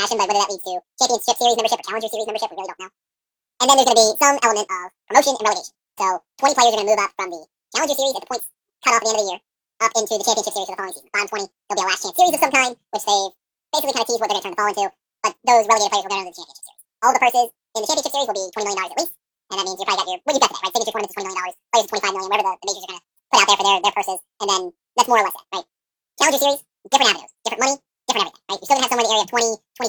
fashion, but whether that leads to championship series membership or challenger series membership, we really don't know. And then there's going to be some element of promotion and relegation. So 20 players are going to move up from the challenger series at the points cut off at the end of the year up into the championship series for the following season. Bottom 20, there'll be a last chance series of some kind, which they've basically kind of teased what they're going to turn the fall into. But those relegated players will go down to the championship series. All the purses in the championship series will be $20 million at least. And that means you probably got your, what you bet today, right? Signature tournaments is $20 million, players is $25 million, whatever the majors are going to put out there for their purses. And then that's more or less it, right? Challenger series, different avenues, different money, different everything, right? You're still going to have somewhere in the area of 20, 25